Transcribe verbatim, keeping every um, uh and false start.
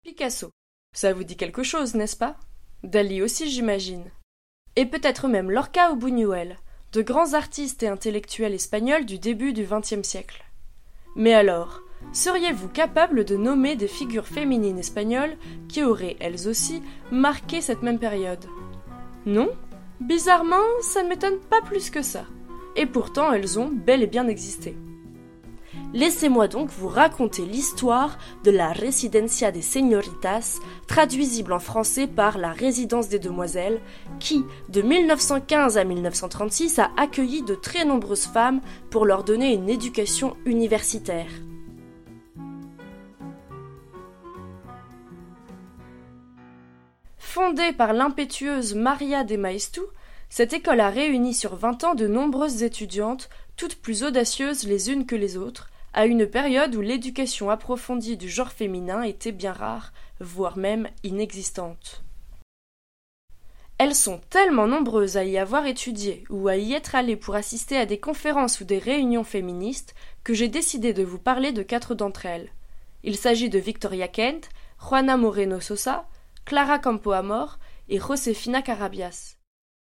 Picasso. Ça vous dit quelque chose, n'est-ce pas? Dali aussi, j'imagine. Et peut-être même Lorca ou Buñuel, de grands artistes et intellectuels espagnols du début du vingtième siècle. Mais alors, seriez-vous capable de nommer des figures féminines espagnoles qui auraient, elles aussi, marqué cette même période? Non? Bizarrement, ça ne m'étonne pas plus que ça. Et pourtant, elles ont bel et bien existé. Laissez-moi donc vous raconter l'histoire de la Residencia de Señoritas, traduisible en français par la Résidence des Demoiselles, qui, de mille neuf cent quinze à mille neuf cent trente-six, a accueilli de très nombreuses femmes pour leur donner une éducation universitaire. Fondée par l'impétueuse Maria de Maeztu, cette école a réuni sur vingt ans de nombreuses étudiantes, toutes plus audacieuses les unes que les autres, à une période où l'éducation approfondie du genre féminin était bien rare, voire même inexistante. Elles sont tellement nombreuses à y avoir étudié ou à y être allées pour assister à des conférences ou des réunions féministes que j'ai décidé de vous parler de quatre d'entre elles. Il s'agit de Victoria Kent, Juana Moreno Sosa, Clara Campoamor et Josefina Carabias.